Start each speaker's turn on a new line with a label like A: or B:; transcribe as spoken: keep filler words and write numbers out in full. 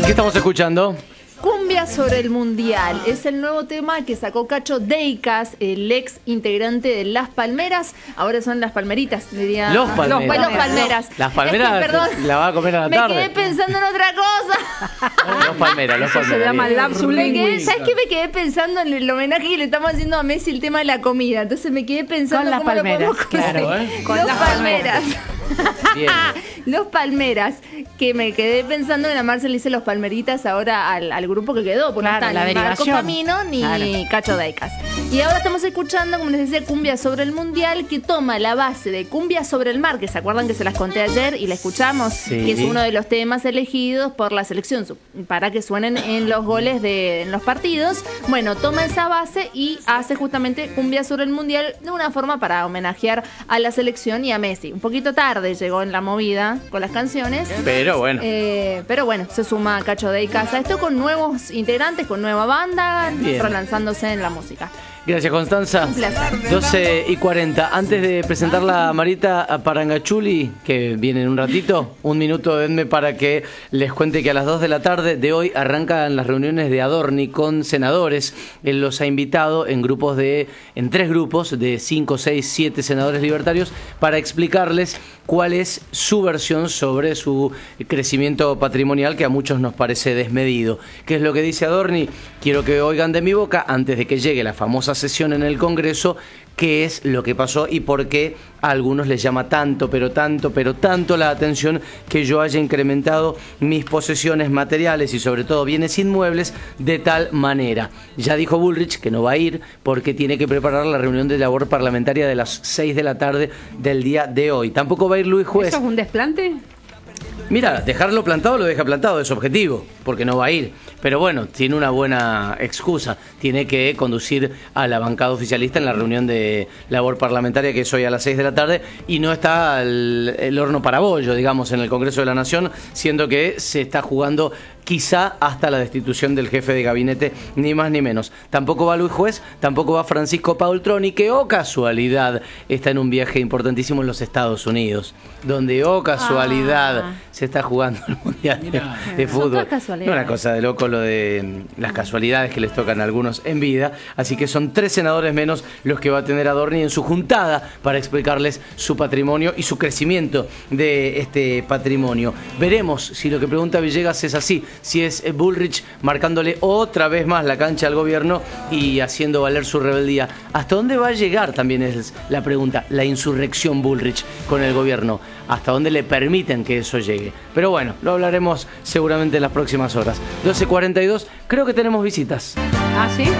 A: ¿Qué estamos escuchando?
B: Cumbia sobre el Mundial. Es el nuevo tema que sacó Cacho Deicas, el ex integrante de Las Palmeras. Ahora son Las Palmeritas, diría.
A: Los Palmeras.
B: Los, los Palmeras.
A: Las Palmeras,
B: es que, perdón,
A: la va a comer a la
B: me
A: tarde.
B: Me quedé pensando en otra cosa.
A: Los Palmeras, los
C: Eso
A: Palmeras.
C: se llama lapsus
B: Me quedé,
C: linguis.
B: ¿sabes qué? Me quedé pensando en el homenaje que le estamos haciendo a Messi, el tema de la comida. Entonces me quedé pensando
C: Con Las
B: cómo
C: Palmeras,
B: lo podemos
A: claro,
B: conseguir.
A: ¿eh?
C: Con
B: Los
C: Las
B: Palmeras.
A: Bien.
B: Los Palmeras, que me quedé pensando en Amar se le dice Los Palmeritas ahora al, al grupo que quedó, porque
C: Claro,
B: no
C: la
B: está ni Marco
C: derivación.
B: Famino ni
C: Claro.
B: Cacho Deicas. Y ahora estamos escuchando, como les decía, Cumbia sobre el Mundial, que toma la base de Cumbia sobre el Mar, que se acuerdan que se las conté ayer y la escuchamos,
A: Sí.
B: que es uno de los temas elegidos por la selección su- para que suenen en los goles de en los partidos. Bueno, toma esa base y hace justamente Cumbia sobre el Mundial de una forma para homenajear a la selección y a Messi. Un poquito tarde llegó en la movida con las canciones.
A: Pero bueno.
B: Eh, pero bueno, se suma Cacho Deicas a esto con nuevos integrantes, con nueva banda,
A: Bien.
B: relanzándose en la música.
A: Gracias, Constanza.
B: Un placer.
A: doce y cuarenta. Antes de presentarla a Marita Parangachuli, que viene en un ratito, un minuto denme para que les cuente que a las dos de la tarde de hoy arrancan las reuniones de Adorni con senadores. Él los ha invitado en grupos de, en tres grupos de cinco, seis, siete senadores libertarios para explicarles cuál es su versión sobre su crecimiento patrimonial, que a muchos nos parece desmedido. ¿Qué es lo que dice Adorni? Quiero que oigan de mi boca, antes de que llegue la famosa sesión en el Congreso, qué es lo que pasó y por qué a algunos les llama tanto, pero tanto, pero tanto la atención que yo haya incrementado mis posesiones materiales y sobre todo bienes inmuebles de tal manera. Ya dijo Bullrich que no va a ir porque tiene que preparar la reunión de labor parlamentaria de las seis de la tarde del día de hoy. Tampoco va a ir Luis Juez.
C: ¿Eso es un desplante?
A: Mira, dejarlo plantado lo deja plantado, es objetivo, porque no va a ir. Pero bueno, tiene una buena excusa. Tiene que conducir a la bancada oficialista en la reunión de labor parlamentaria que es hoy a las seis de la tarde y no está el, el horno para bollo, digamos, en el Congreso de la Nación, siendo que se está jugando quizá hasta la destitución del jefe de gabinete, ni más ni menos. Tampoco va Luis Juez, tampoco va Francisco Paultroni, que, oh casualidad, está en un viaje importantísimo en los Estados Unidos, donde, oh casualidad,
B: Ah.
A: se está jugando el Mundial de, de
B: Son
A: fútbol.
B: todas casualidades.
A: No, una cosa de loco lo de mm, las casualidades que les tocan a algunos en vida. Así que son tres senadores menos los que va a tener Adorni en su juntada para explicarles su patrimonio y su crecimiento de este patrimonio. Veremos si lo que pregunta Villegas es así, si es Bullrich marcándole otra vez más la cancha al gobierno y haciendo valer su rebeldía. ¿Hasta dónde va a llegar? También es la pregunta, la insurrección Bullrich con el gobierno. ¿Hasta dónde le permiten que eso llegue? Pero bueno, lo hablaremos seguramente en las próximas horas. doce cuarenta y dos, creo que tenemos visitas.
C: ¿Ah, sí?